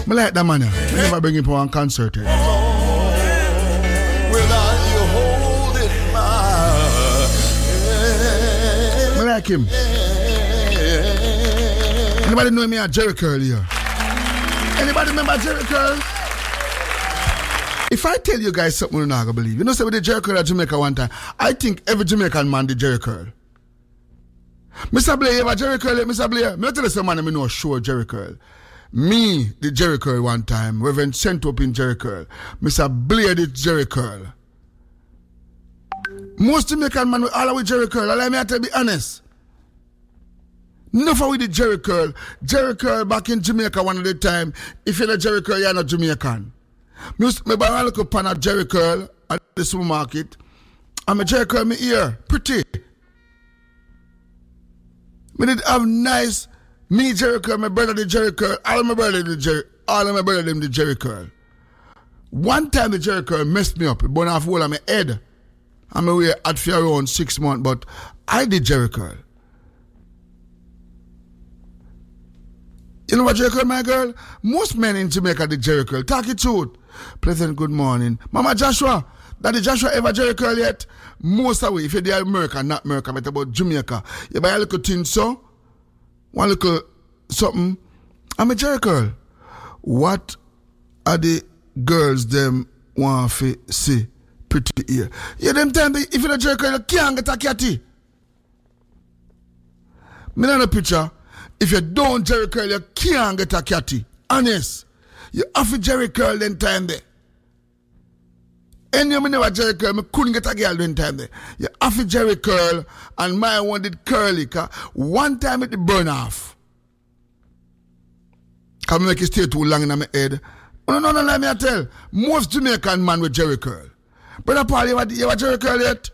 I like that man. I never bring him for one concert. Will I hold it I like him. Anybody know me at Jerry Curl here? Anybody remember Jerry Curl? If I tell you guys something you're not going to believe. You know, say we did Jerry Curl at Jamaica one time. I think every Jamaican man did Jerry Curl. Mr. Blair, you ever Jerry Curl? Mr. Blair, I'm tell you someone I know sure Jerry Curl. Me did Jerry Curl one time. Reverend sent up in Jerry Curl. Mr. Blair did Jerry Curl. Most Jamaican man all with Jerry Curl. Let me tell you, be honest. Enough of we did Jerry Curl. Jerry Curl back in Jamaica one of the time. If you're not Jerry Curl, you're not Jamaican. Me buy a little pan of Jerry Curl at the supermarket. I'm a Jerry Curl me ear. Pretty. Me did have nice me Jerry Curl, my brother did Jerry Curl, all of my brother did Jerry Curl. One time the Jerry Curl messed me up. It burned off all of my head. I'm away at for around 6 months, but I did Jerry Curl. You know what Jerry Curl, my girl? Most men in Jamaica did Jerry Curl. Talk it truth. Pleasant good morning. Mama Joshua, Daddy Joshua ever Jerry Curl yet? Most of it, if you're there America, not America, but about Jamaica. You buy a little thing so, one little something. I'm a Jerry Curl. What are the girls them want to see pretty here? Yeah, them time if you're a Jerry Curl, you can't get a catty. Me not a picture. If you don't Jerry Curl, you can't get a catty. Honest. You have to Jerry Curl then time there. And you never Jerry Curl, me couldn't get a girl then time there. You have to Jerry Curl, and my one did curly. One time it burn off. Can I make it stay too long in my head? No, let me tell. Most Jamaican man with Jerry Curl. Brother Paul, you ever Jerry Curl yet?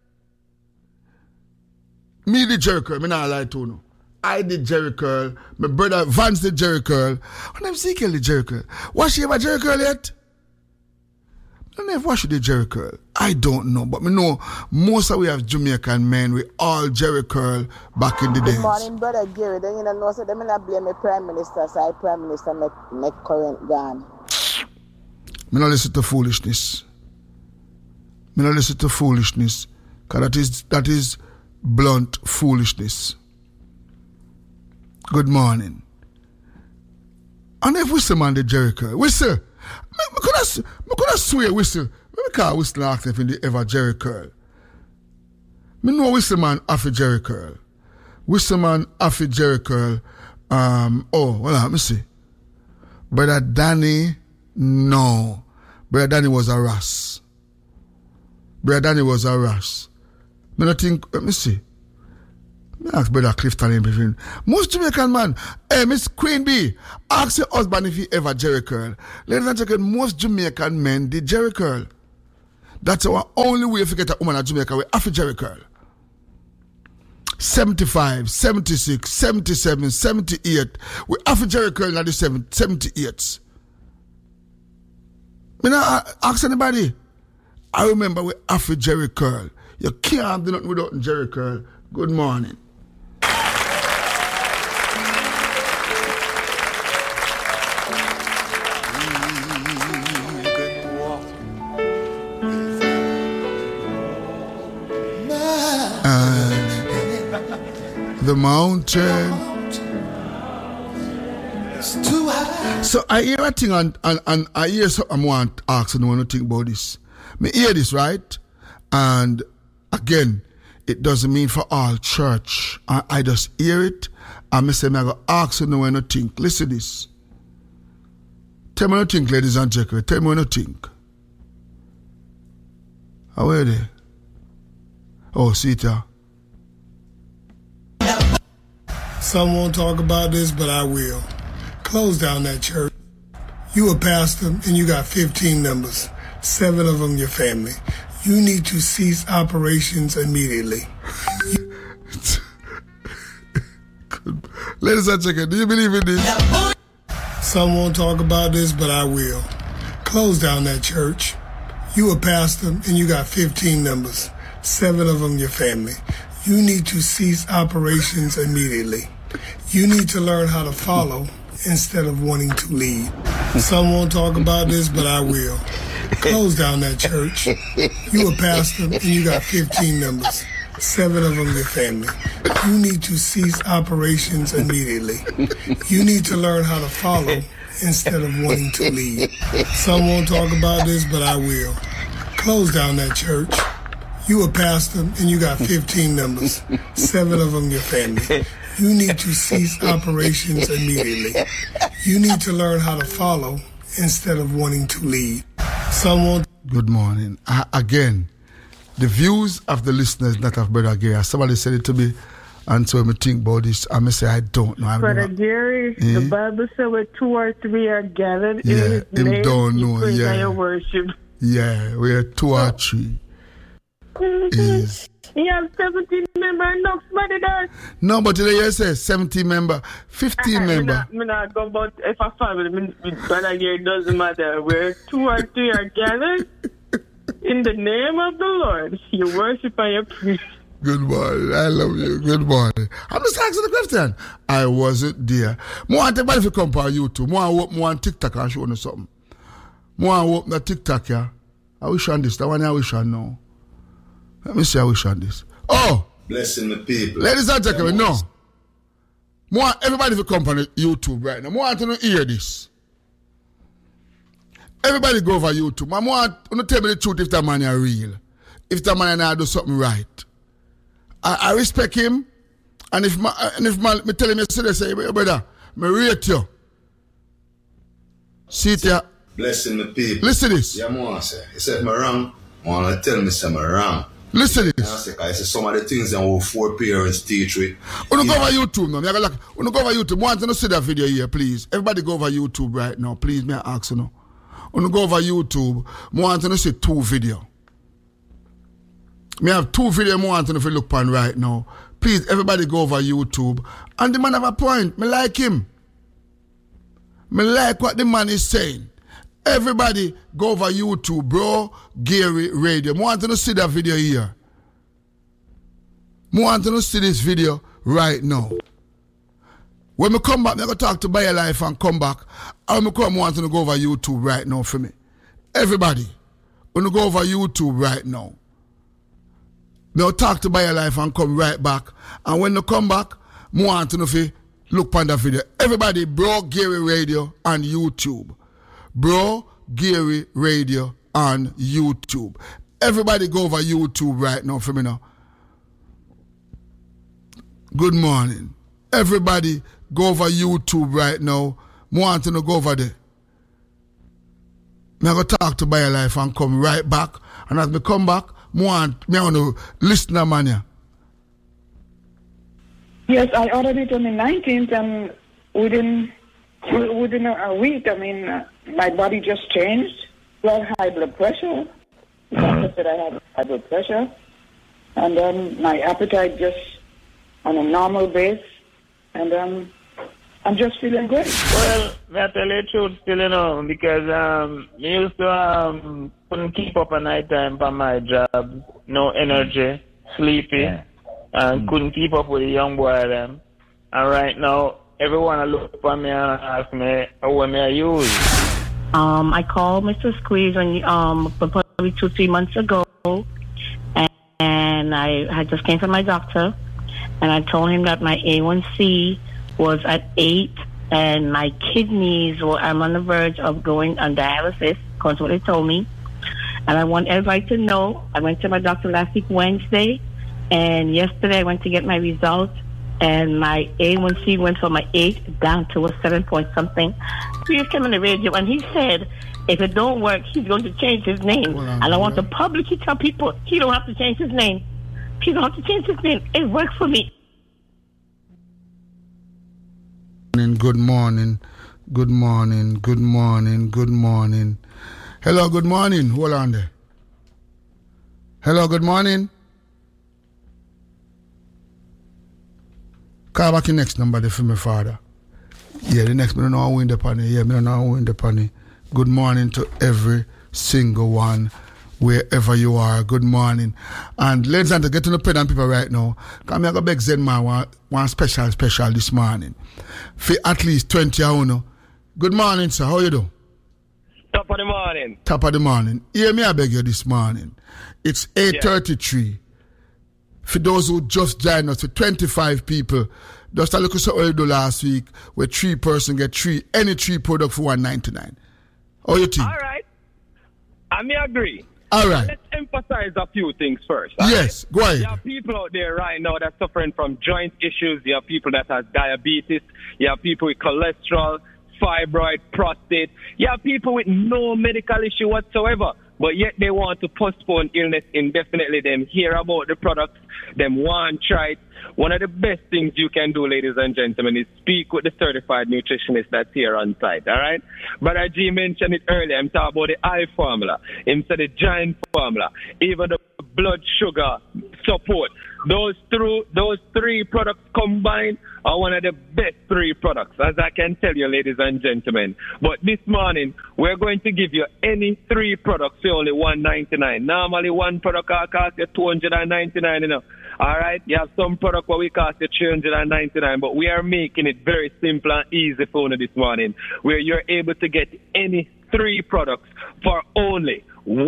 Me did Jerry Curl, me not lie to you. I did Jerry Curl. My brother Vance did Jerry Curl. And I'm Ezekiel did Jerry Curl. Was she ever Jerry Curl yet? I don't know if she did Jerry Curl. I don't know. But me know most of we have Jamaican men. We all Jerry Curl back in the days. Good morning, brother Gary. Then you know, so they may not blame me Prime Minister. So I Prime Minister make current gone. Me not listen to foolishness. Me not listen to foolishness. Because that is blunt foolishness. Good morning. And if whistle man the Jerry Curl, whistle. I could have swear whistle. Me can't whistle ask if they ever Jerry Curl. Me know whistle man after Jerry Curl. Whistle man after Jerry Curl. Let me see. Brother Danny, no. Brother Danny was a Ras. Me not think, let me see. I ask Brother Clifton everything. Most Jamaican man, Miss Queen Bee, ask your husband if he ever Jerry Curl. Ladies and gentlemen, most Jamaican men did Jerry Curl. That's our only way to get a woman in Jamaica. We have to Jerry Curl. 75, 76, 77, 78. We have to Jerry Curl in the 78s. I not ask anybody. I remember we have to Jerry Curl. You can't do nothing without Jerry Curl. Good morning. The mountain. It's too high. So I hear a thing and I hear something I want to ask and I want to think about this. I hear this, right? And again, it doesn't mean for all church. I just hear it and I say, I'm going to ask you when you think. Listen to this. Tell me what you think, ladies and gentlemen. Tell me what you think. How are they? Oh, see it here. Some won't talk about this, but I will. Close down that church. You a pastor and you got 15 members, 7 of them your family. You need to cease operations immediately. Ladies and gentlemen, do you believe in this? Some won't talk about this, but I will. Close down that church. You a pastor and you got 15 members, 7 of them your family. You need to cease operations immediately. You need to learn how to follow instead of wanting to lead. Some won't talk about this, but I will. Close down that church. You a pastor and you got 15 members. 7 of them your family. You need to cease operations immediately. You need to learn how to follow instead of wanting to lead. Some won't talk about this, but I will. Close down that church. You a pastor and you got 15 members. 7 of them your family. You need to cease operations immediately. You need to learn how to follow instead of wanting to lead. Some won't. Good morning. Again, the views of the listeners, not of Brother Gary. Somebody said it to me, and so when I think about this, I may say I don't know. Brother Gary, the Bible says where 2 or 3 are gathered in his name, don't know. Yeah, worship. Yeah, we're 2 or 3. Is he has 17 members, nobody does. No, but today you say 17 member, 15 member. I'm not go about if a family, Brother Gary, doesn't matter. Where 2 or 3 are gathered in the name of the Lord, you worship and you praise. Good morning. I love you. Good morning. I'm just asking the question. I wasn't there. More anybody if you come on YouTube. More on TikTok and show you something. More on the TikTok, yeah. I wish on this. The one I wish on now. Let me see I wish on this. Oh! Blessing the people. Ladies and gentlemen, no. More everybody if you come on YouTube right now. More want to hear this. Everybody go over YouTube. I want to tell me the truth if that man is real. If that man and do something right. I respect him. And if me tell him yesterday, say, brother, me rate you. See it here. Blessing the people. Listen to this. Yeah, I say. He said, I'm wrong. I want to tell me I'm wrong. Listen to this. I say some of the things that our 4 parents teach with. Go over YouTube now. Go over YouTube. I want to see that video here, please. Everybody go over YouTube right now. Please, may I ask you now. Go over YouTube. I want to see 2 videos. I have 2 videos I want to look on right now. Please, everybody go over YouTube. And the man have a point. I like him. I like what the man is saying. Everybody go over YouTube, bro. Gary Radio. I want to see that video here. I want to see this video right now. When I come back, I'm going to talk to BioLife and come back. I'm want to go over YouTube right now for me. Everybody, when you go over YouTube right now, I'll talk to BioLife and come right back. And when you come back, I want to look on that video. Everybody, Bro Gary Radio on YouTube. Bro Gary Radio on YouTube. Everybody go over YouTube right now for me now. Good morning. Everybody go over YouTube right now. I want to go over there. I'm going to talk to BioLife and come right back. And as I come back, I want to listen to mania. Yes, I ordered it on the 19th, and within a week, my body just changed. I had high blood pressure. The doctor said I had high blood pressure. And then my appetite just on a normal base. And I'm just feeling great. Well, I tell you the truth still, because I used to couldn't keep up at night time for my job. No energy, sleepy, and couldn't keep up with the young boy them. And right now, everyone look for me and ask me what may I use. I called Mr. Squeeze probably 2-3 months ago, and I just came from my doctor, and I told him that my A1C was at 8, and my kidneys I'm on the verge of going on dialysis, because what they told me. And I want everybody to know, I went to my doctor last week, Wednesday, and yesterday I went to get my results, and my A1C went from my 8 down to a 7 point something. He just came on the radio, and he said, if it don't work, he's going to change his name. And I want to publicly tell people, he don't have to change his name. He don't have to change his name. It worked for me. Good morning. Good morning. Good morning. Good morning. Hello, good morning. Hold on there. Hello, good morning. Call back the next number there for my father. Yeah, the next, I don't know how we end up on it. Yeah, I don't know how we end up on it. Good morning to every single one, wherever you are. Good morning. And ladies and gentlemen, get to the pen and paper right now. Come here, go back Zen man, one special this morning. For at least 20 hours. Good morning, sir. How you do? of the morning. Top of the morning. Hear me, I beg you this morning. It's 8:33. For those who just joined us, for 25 people, just a look at what we do last week, where 3 person get any 3 product for $1.99. How you think? All right. I may agree. All right. Let's emphasize a few things first. Yes, go ahead. You have people out there right now that are suffering from joint issues. You have people that have diabetes. You have people with cholesterol, fibroid, prostate. You have people with no medical issue whatsoever, but yet they want to postpone illness indefinitely. Them hear about the products, them want to try it. One of the best things you can do, ladies and gentlemen, is speak with the certified nutritionist that's here on site, all right? Brother G mentioned it earlier. I'm talking about the I formula. Him said the giant formula, even the blood sugar support. Those 3 products combined are one of the best 3 products, as I can tell you, ladies and gentlemen. But this morning, we're going to give you any 3 products for only $1.99. Normally, one product will cost you $299, you know. All right, you have some product what we cost you $399, but we are making it very simple and easy for you this morning, where you're able to get any 3 products for only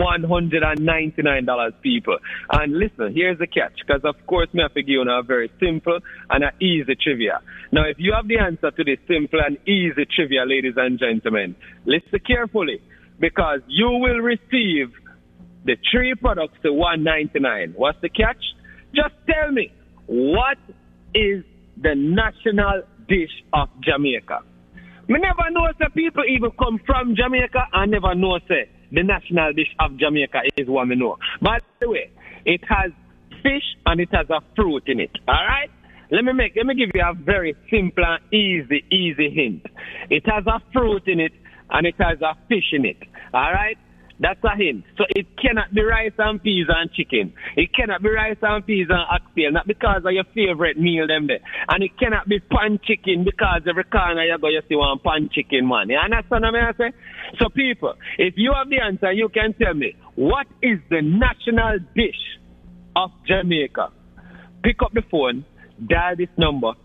$199, people. And listen, here's the catch, because of course me have to give you a very simple and an easy trivia. Now, if you have the answer to this simple and easy trivia, ladies and gentlemen, listen carefully, because you will receive the 3 products to $199. What's the catch? Just tell me, what is the national dish of Jamaica? Me never know say people even come from Jamaica and never know say the national dish of Jamaica is what me know. By the way, it has fish and it has a fruit in it. All right? Let me give you a very simple and easy hint. It has a fruit in it and it has a fish in it. All right? That's a hint. So it cannot be rice and peas and chicken. It cannot be rice and peas and oxtail, not because of your favorite meal them there. And it cannot be pan chicken because every corner you go you see one pan chicken, man. You understand what I say? So people, if you have the answer, you can tell me, what is the national dish of Jamaica? Pick up the phone, dial this number,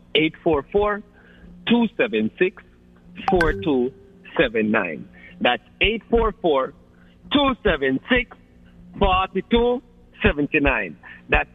844-276-4279. That's 844-276-4279. That's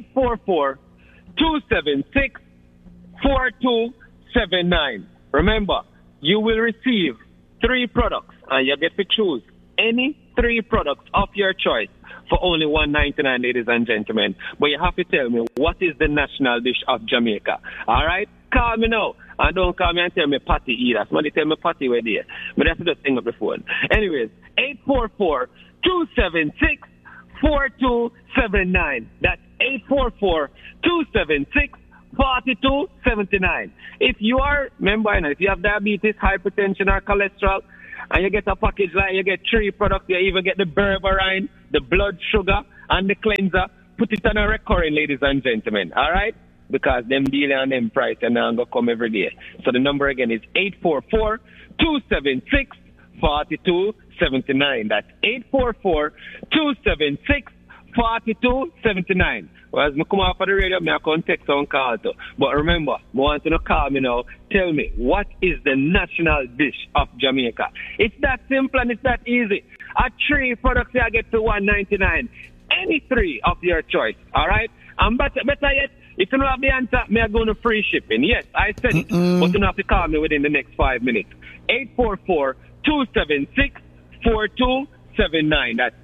844-276-4279. Remember, you will receive 3 products and you get to choose any 3 products of your choice for only $1.99, ladies and gentlemen. But you have to tell me, what is the national dish of Jamaica? All right? Call me now. And don't call me and tell me patty either. Somebody tell me patty where there. But that's just hang up the phone. Anyways, 844-276-4279. That's 844-276-4279. If you are, remember, if you have diabetes, hypertension, or cholesterol, and you get a package like you get 3 products, you even get the berberine, the blood sugar, and the cleanser, put it on a recurring, ladies and gentlemen. All right? Because them dealing on them price and now go come every day. So the number again is 844-276-4279. That's 844-276-4279. Well, as I come off of the radio, I can text on call too. But remember, I want you to call me now. Tell me, what is the national dish of Jamaica? It's that simple and it's that easy. At 3 products, I get to $1.99. Any 3 of your choice. All right? And better yet, if you don't have the answer, may I go on free shipping? Yes, I said it. But you don't have to call me within the next 5 minutes. 844-276-4279. That's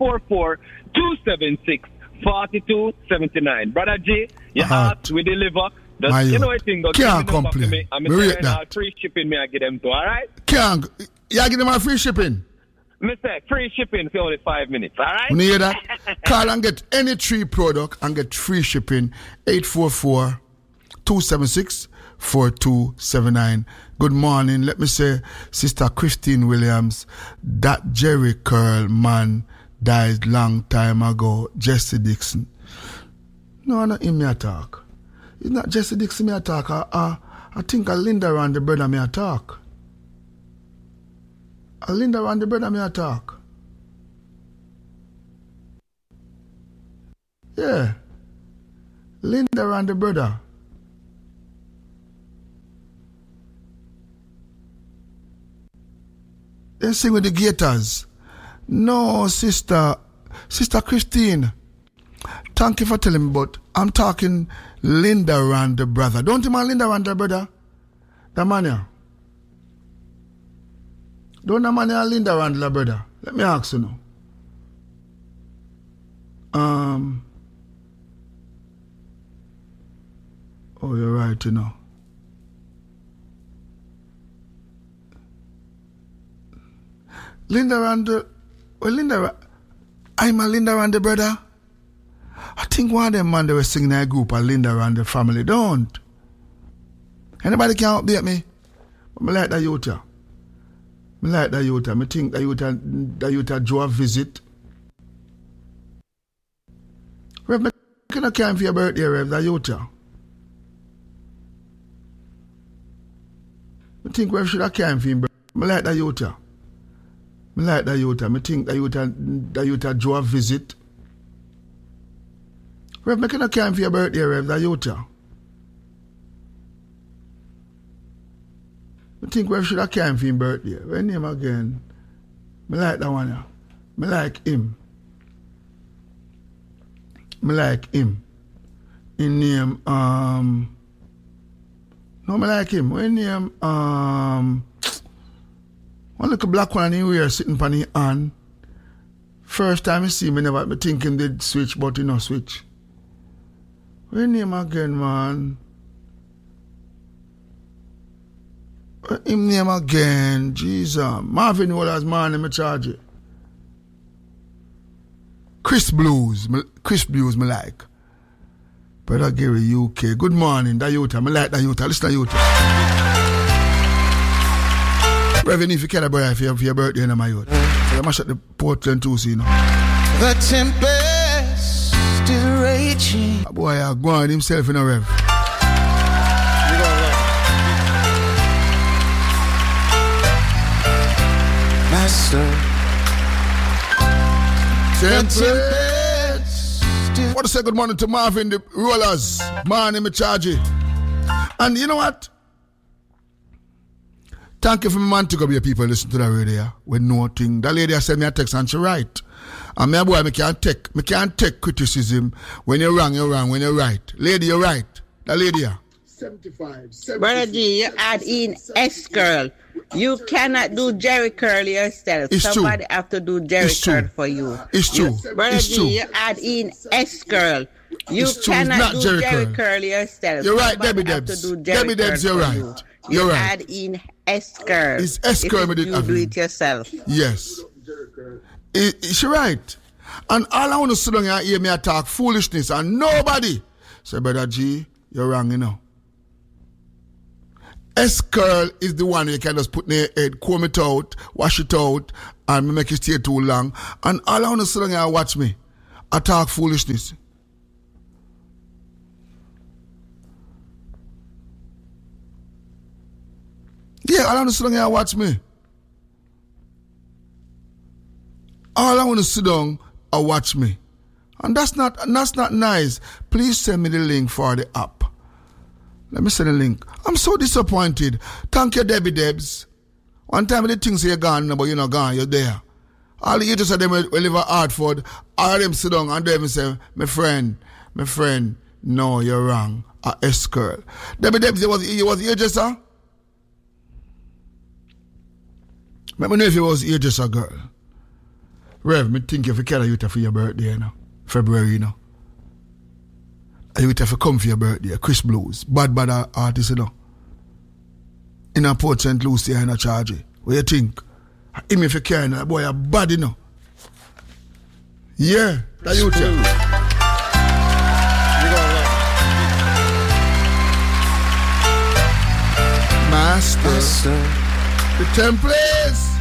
844-276-4279. Brother G, your heart we deliver. You know what thing though? Can't complain. I'm going free shipping, may I get them to, all right? Can't. You give them a free shipping? Mr. Free shipping for only 5 minutes, all right? You hear that? Call and get any 3 product and get free shipping. 844-276-4279. Good morning. Let me say, Sister Christine Williams, that Jerry Curl man died long time ago. Jesse Dixon. No, not him me attack. It's not Jesse Dixon me attack. I think Linda and the brother me attack. Linda and the brother me attack. Yeah. Linda and the brother. They sing with the Gators. No, Sister Christine. Thank you for telling me, but I'm talking Linda Randall, brother. Don't you mind Linda Randall, brother? The man here. Don't the man here Linda Randall, brother? Let me ask you now. Oh, you're right, you know. Linda Randall, I'm a Linda Randall, brother. I think one of them man they were singing in a group of Linda Randall family. Don't. Anybody can update me? But I like that youth. I like that youth. I think that youth Joe a visit. Rev, can I come for your birthday, Rev, that youth? I think Rev should have come for him, bro. I like that youth. I like that youth. I think that youth Joe a visit. Rev, can I come for your birthday, Rev, that youth? I think Rev should have come for his birthday. What name again? I like that one. I like him. I like him. In name, no, I like him. When name, one little black one in here sitting on his hand. First time I see him, I never be thinking they'd switch, but he no switch. When name again, man? Him name again, Jesus. Marvin Wallace, man, I'm charge it. Chris Blues, me like. Brother Gary, UK. Good morning, that youth. I like that youth. Listen to youth. Reverend, if you care, brother, for your birthday, you know, my youth. So I mash up the Portland too, so you know. The tempest is raging. That boy, I go on himself in a rev. Master. Want to say good morning to Marvin, the Rollers. Man, I'm charge it. And you know what? Thank you for my man to go be people listen to the radio with no thing. That lady sent me a text and she right. And my boy, I can't take criticism. When you're wrong, when you're right. Lady, you're right. That lady here. 75. Brother G, you add in S-Curl. You cannot do Jerry Curl yourself. It's Somebody true. have to do Jerry It's Curl true. for you. It's true. Brother It's G, true. you add in S-Curl. You It's true. It's cannot not do Jerry Jerry Curl. Curl yourself. You're right, Somebody Debbie have Debs. to do Jerry Debbie Debs, Curl you're for right. you. You're You right. add in S-Curl. It's S-Curl, If you do it yourself. Yes. She right. And all I want to sit down here and hear me talk foolishness and nobody say, Brother G, you're wrong, you know. S-Curl is the one you can just put in your head, comb it out, wash it out, and make it stay too long. And all I want to sit down here and watch me. I talk foolishness. Yeah, all I want to sit down here and watch me. All I want to sit down and watch me. And that's not nice. Please send me the link for the app. Let me send the link. I'm so disappointed. Thank you, Debbie Debs. One time the things you're gone, but you're not gone, you're there. All the agents of them will live at Hartford, all of them sit down and them say, my friend, no, you're wrong. A S-Curl. Debbie Debs, he was hairdresser? Let me know if he was hairdresser, girl. Rev, me think if you carry you for your birthday, you know. February, you know. You have to come for your birthday. Chris Blues. Bad artist, you know. In a Port St. Lucie, in a charge. What do you think? Him if you carry that boy, a bad, you know. Yeah, that you tell. Master. The Templates.